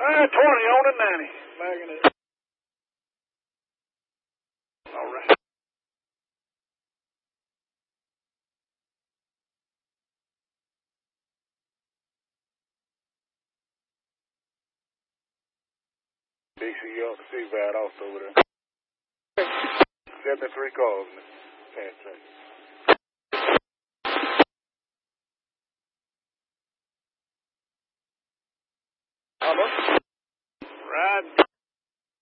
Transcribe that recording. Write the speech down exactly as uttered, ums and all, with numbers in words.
Uh, twenty on the ninety. Bagging it. All right. D C off the seatbelt off over there. seventy-three calls. Pass track. Hello?